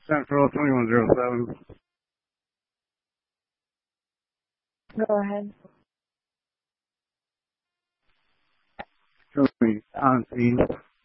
Central 2107. Go ahead. Show me on scene.